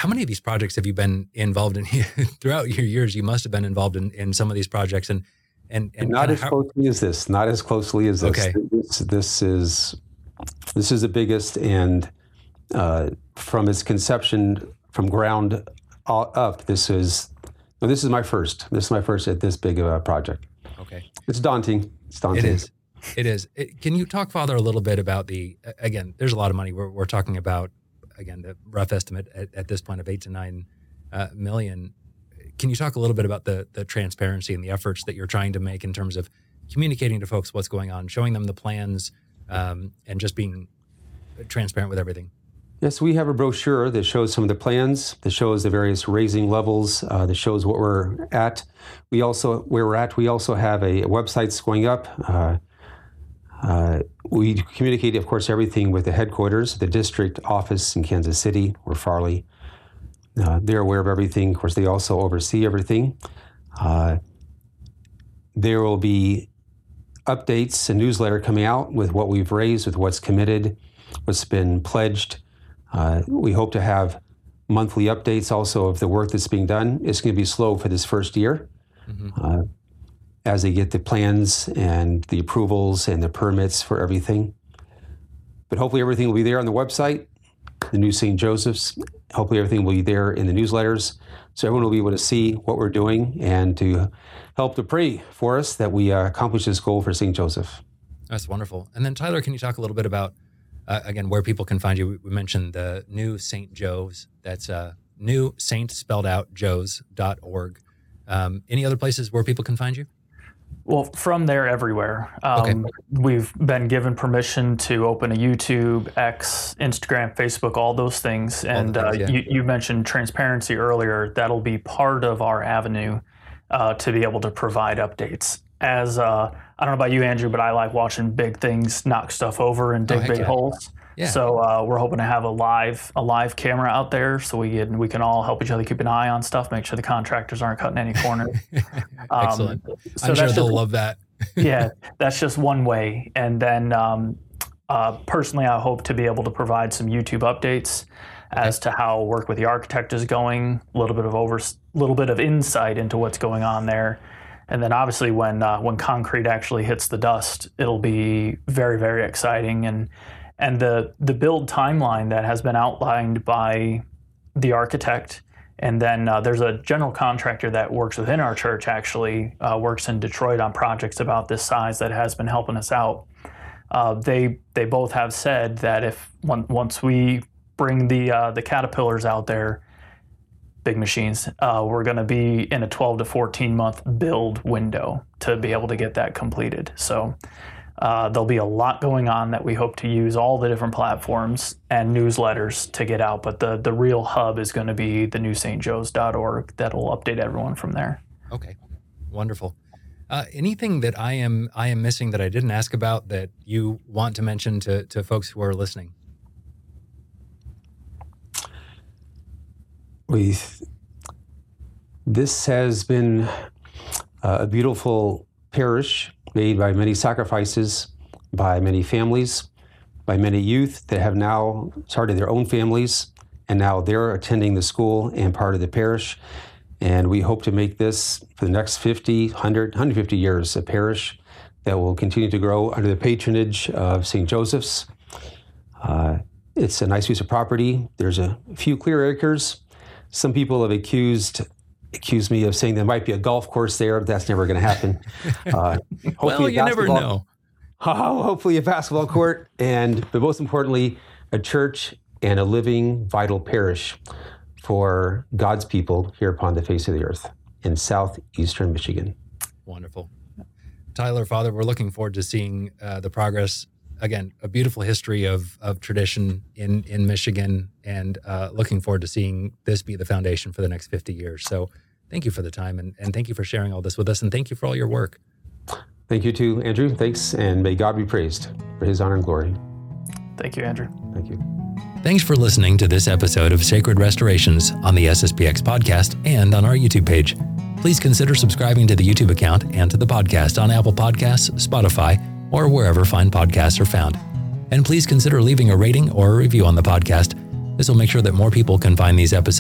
how many of these projects have you been involved in throughout your years? You must have been involved in some of these projects, and not as closely as this. Not as closely as this. Okay. This is the biggest, and from its conception, from ground up, this is my first. This is my first at this big of a project. Okay. It's daunting. It is. Can you talk, Father, a little bit about again, there's a lot of money. We're talking about, again, the rough estimate at this point of 8 to 9 million. Can you talk a little bit about the transparency and the efforts that you're trying to make in terms of communicating to folks what's going on, showing them the plans, and just being transparent with everything? Yes, we have a brochure that shows some of the plans, that shows the various raising levels, that shows what we're at. We also have a website that's going up. We communicate, of course, everything with the headquarters, the district office in Kansas City or Farley. They're aware of everything. Of course, they also oversee everything. There will be updates, a newsletter coming out with what we've raised, with what's committed, what's been pledged. We hope to have monthly updates also of the work that's being done. It's going to be slow for this first year. Mm-hmm. As they get the plans and the approvals and the permits for everything. But hopefully everything will be there on the website, the new St. Joseph's. Hopefully everything will be there in the newsletters, so everyone will be able to see what we're doing and to help to pray for us that we accomplish this goal for St. Joseph. That's wonderful. And then Tyler, can you talk a little bit about, again, where people can find you? We mentioned the new St. Joe's. That's new Saint spelled out Joe's.org. Any other places where people can find you? Well, from there, everywhere. Okay. We've been given permission to open a YouTube, X, Instagram, Facebook, all those things. And you mentioned transparency earlier. That'll be part of our avenue to be able to provide updates. As I don't know about you, Andrew, but I like watching big things knock stuff over and dig big holes. Yeah. So we're hoping to have a live camera out there so we can all help each other keep an eye on stuff, make sure the contractors aren't cutting any corners. Excellent. So I'm sure they'll love that. Yeah, that's just one way. And then personally, I hope to be able to provide some YouTube updates as to how work with the architect is going, a little bit of insight into what's going on there. And then obviously when concrete actually hits the dust, it'll be very, very exciting. And the build timeline that has been outlined by the architect, and then there's a general contractor that works within our church, actually works in Detroit on projects about this size that has been helping us out. They both have said that once we bring the Caterpillars out there, big machines, we're going to be in a 12 to 14 month build window to be able to get that completed. So there'll be a lot going on that we hope to use all the different platforms and newsletters to get out. But the real hub is going to be the new stjoes.org that'll update everyone from there. Okay, wonderful. Anything that I am missing that I didn't ask about that you want to mention to folks who are listening? This has been a beautiful parish made by many sacrifices, by many families, by many youth that have now started their own families, and now they're attending the school and part of the parish. And we hope to make this, for the next 50, 100, 150 years, a parish that will continue to grow under the patronage of St. Joseph's. It's a nice piece of property. There's a few clear acres. Some people have accused me of saying there might be a golf course there, but that's never going to happen. Well, you never know. Hopefully a basketball court, but most importantly, a church and a living, vital parish for God's people here upon the face of the earth in southeastern Michigan. Wonderful. Tyler, Father, we're looking forward to seeing the progress. Again, a beautiful history of tradition in Michigan, and looking forward to seeing this be the foundation for the next 50 years. So thank you for the time, and thank you for sharing all this with us, and thank you for all your work. Thank you too, Andrew. Thanks, and may God be praised for his honor and glory. Thank you, Andrew. Thank you. Thanks for listening to this episode of Sacred Restorations on the SSPX podcast and on our YouTube page. Please consider subscribing to the YouTube account and to the podcast on Apple Podcasts, Spotify, or wherever fine podcasts are found. And please consider leaving a rating or a review on the podcast. This will make sure that more people can find these episodes